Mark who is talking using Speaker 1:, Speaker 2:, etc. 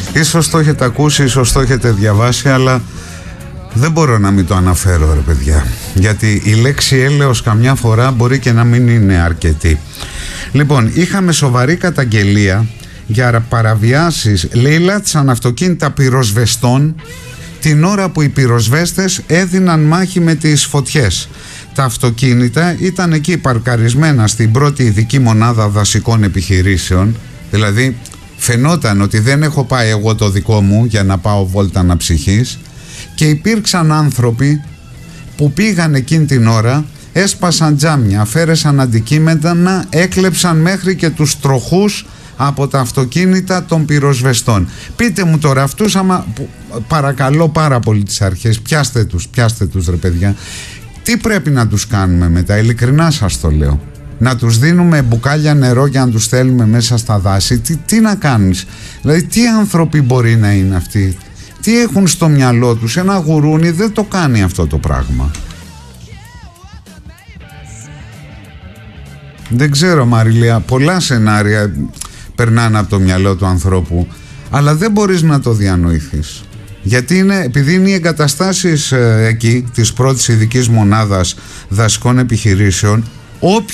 Speaker 1: Ίσως το έχετε ακούσει, ίσως το έχετε διαβάσει, αλλά δεν μπορώ να μην το αναφέρω, ρε παιδιά, γιατί η λέξη έλεος καμιά φορά μπορεί και να μην είναι αρκετή. Λοιπόν, είχαμε σοβαρή καταγγελία για παραβιάσεις, λαίλατσαν αυτοκίνητα πυροσβεστών την ώρα που οι πυροσβέστες έδιναν μάχη με τις φωτιές. Τα αυτοκίνητα ήταν εκεί παρκαρισμένα στην πρώτη ειδική μονάδα δασικών επιχειρήσεων, δηλαδή φαινόταν ότι δεν έχω πάει εγώ το δικό μου για να πάω βόλτα αναψυχής, και υπήρξαν άνθρωποι που πήγαν εκείνη την ώρα, έσπασαν τζάμια, αφαίρεσαν αντικείμενα, έκλεψαν μέχρι και τους τροχούς από τα αυτοκίνητα των πυροσβεστών. Πείτε μου τώρα αυτούς, παρακαλώ πάρα πολύ τις αρχές, πιάστε τους ρε παιδιά. Τι πρέπει να τους κάνουμε μετά, ειλικρινά σας το λέω? Να τους δίνουμε μπουκάλια νερό για να τους στέλνουμε μέσα στα δάση? Τι να κάνεις? Δηλαδή τι άνθρωποι μπορεί να είναι αυτοί? Τι έχουν στο μυαλό τους? Ένα γουρούνι δεν το κάνει αυτό το πράγμα. Δεν ξέρω, Μαριλία, πολλά σενάρια περνάνε από το μυαλό του ανθρώπου, αλλά δεν μπορείς να το διανοηθείς. Γιατί επειδή είναι οι εγκαταστάσεις εκεί της πρώτης ειδικής μονάδας δασικών επιχειρήσεων,